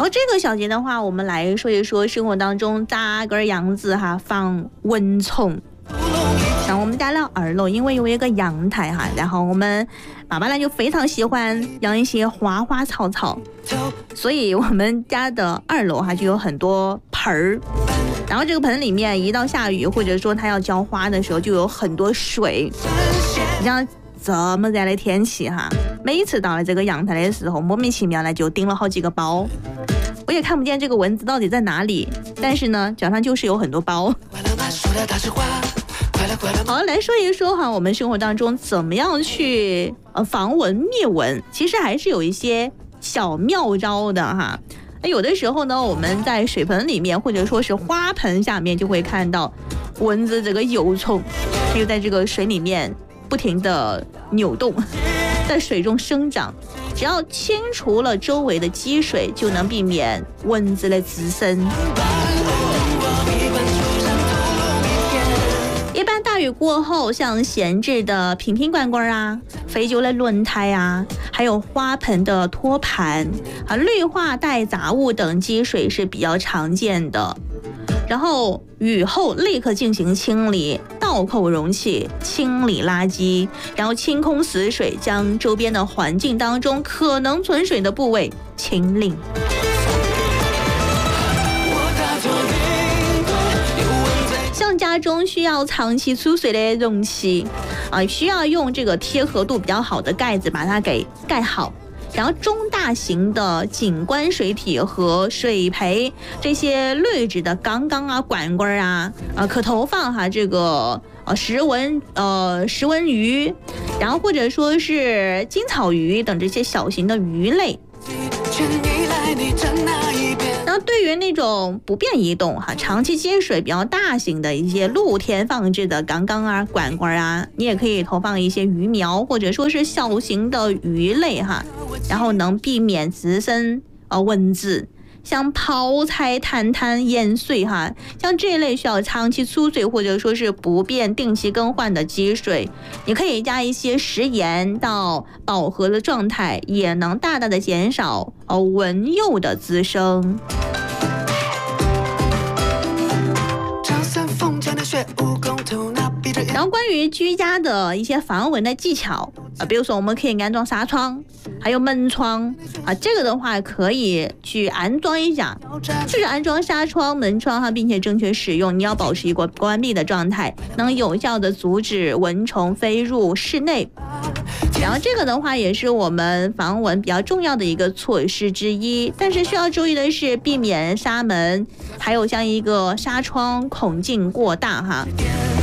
后这个小节的话，我们来说一说生活当中咋个样子哈防蚊虫。像我们家的二楼，因为有一个阳台哈，然后我们爸爸呢就非常喜欢养一些花花草草，所以我们家的二楼哈就有很多盆儿，然后这个盆里面一到下雨或者说它要浇花的时候，就有很多水。你像这么热的天气哈，每一次到了这个阳台的时候，莫名其妙呢就叮了好几个包。我也看不见这个蚊子到底在哪里，但是呢，脚上就是有很多包。好，来说一说哈，我们生活当中怎么样去防蚊灭蚊，其实还是有一些小妙招的哈。有的时候呢，我们在水盆里面或者说是花盆下面就会看到蚊子这个幼虫，它就在这个水里面不停的扭动，在水中生长。只要清除了周围的积水，就能避免蚊子的滋生。一般大雨过后，像闲置的瓶瓶罐罐啊、废旧的轮胎啊，还有花盆的托盘啊、绿化带杂物等积水是比较常见的。然后雨后立刻进行清理，倒扣容器，清理垃圾，然后清空死水，将周边的环境当中可能存水的部位清理。像家中需要长期储水的容器需要用这个贴合度比较好的盖子把它给盖好。然后中大型的景观水体和水培这些滤纸的缸缸啊、管管啊可投放哈这个石纹鱼，然后或者说是金草鱼等这些小型的鱼类。然后对于那种不便移动哈、长期接水比较大型的一些露天放置的缸缸啊、管管啊，你也可以投放一些鱼苗或者说是小型的鱼类哈，然后能避免滋生蚊子。像泡菜、摊摊、盐碎哈，像这一类需要长期储水或者说是不便定期更换的积水，你可以加一些食盐到饱和的状态，也能大大的减少蚊幼的滋生。然后关于居家的一些防蚊的技巧比如说我们可以安装纱窗，还有门窗这个的话可以去安装一下，就是安装纱窗、门窗并且正确使用，你要保持一个关闭的状态，能有效的阻止蚊虫飞入室内。然后这个的话也是我们防蚊比较重要的一个措施之一，但是需要注意的是避免纱门还有像一个纱窗孔径过大哈。